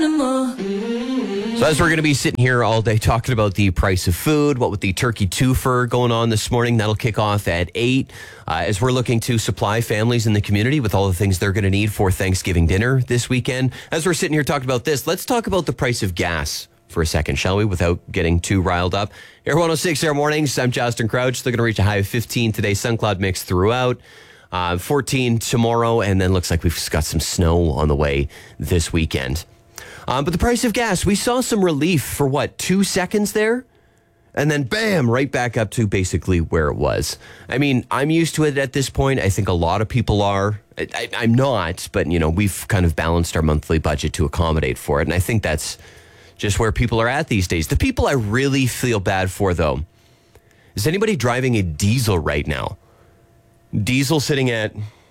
animal. So as we're going to be sitting here all day talking about the price of food, what with the turkey twofer going on this morning, that'll kick off at 8 as we're looking to supply families in the community with all the things they're going to need for Thanksgiving dinner this weekend. As we're sitting here talking about this, let's talk about the price of gas for a second, shall we, without getting too riled up. Air 106 Air Mornings, I'm Justin Crouch. They're going to reach a high of 15 today, sun cloud mix throughout. 14 tomorrow, and then looks like we've got some snow on the way this weekend. But the price of gas, we saw some relief for 2 seconds there? And then bam, right back up to basically where it was. I mean, I'm used to it at this point. I think a lot of people are. I'm not, but we've kind of balanced our monthly budget to accommodate for it. And I think that's just where people are at these days. The people I really feel bad for, though, is anybody driving a diesel right now? Diesel sitting at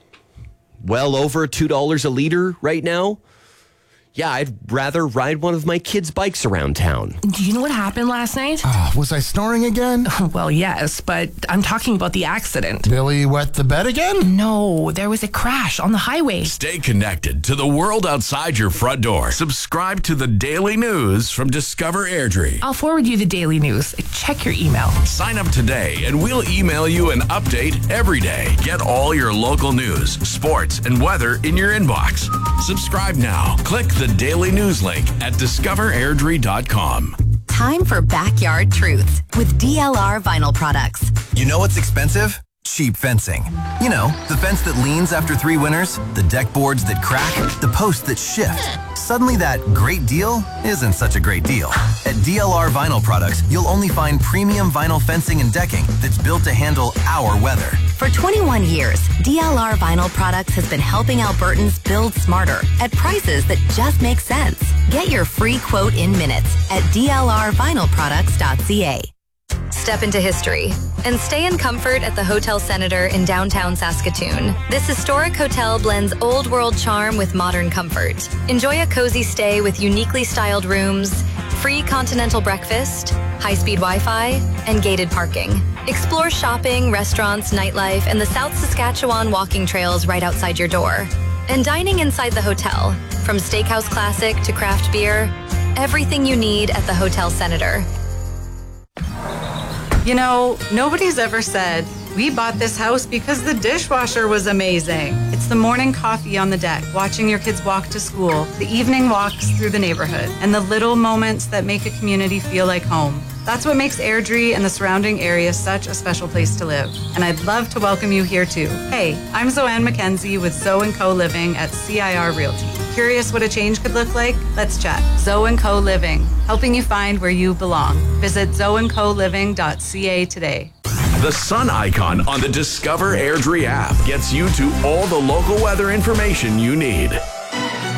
well over $2 a liter right now. Yeah, I'd rather ride one of my kids' bikes around town. Do you know what happened last night? Was I snoring again? Well, yes, but I'm talking about the accident. Billy wet the bed again? No, there was a crash on the highway. Stay connected to the world outside your front door. Subscribe to the daily news from Discover Airdrie. I'll forward you the daily news. Check your email. Sign up today and we'll email you an update every day. Get all your local news, sports, and weather in your inbox. Subscribe now. Click the daily news link at discoverairdrie.com. Time for Backyard Truths with DLR Vinyl Products. You know what's expensive? Cheap fencing. You know, the fence that leans after 3 winters, the deck boards that crack, the posts that shift. Suddenly that great deal isn't such a great deal. At DLR Vinyl Products, you'll only find premium vinyl fencing and decking that's built to handle our weather. For 21 years, DLR Vinyl Products has been helping Albertans build smarter at prices that just make sense. Get your free quote in minutes at dlrvinylproducts.ca. Step into history and stay in comfort at the Hotel Senator in downtown Saskatoon. This historic hotel blends old world charm with modern comfort. Enjoy a cozy stay with uniquely styled rooms, free continental breakfast, high-speed Wi-Fi, and gated parking. Explore shopping, restaurants, nightlife, and the South Saskatchewan walking trails right outside your door. And dining inside the hotel, from Steakhouse Classic to craft beer, everything you need at the Hotel Senator. You know, nobody's ever said, we bought this house because the dishwasher was amazing. It's the morning coffee on the deck, watching your kids walk to school, the evening walks through the neighborhood, and the little moments that make a community feel like home. That's what makes Airdrie and the surrounding area such a special place to live. And I'd love to welcome you here too. Hey, I'm Zoanne McKenzie with Zoe & Co Living at CIR Realty. Curious what a change could look like? Let's chat. Zoe & Co Living, helping you find where you belong. Visit zoeandcoliving.ca today. The sun icon on the Discover Airdrie app gets you to all the local weather information you need.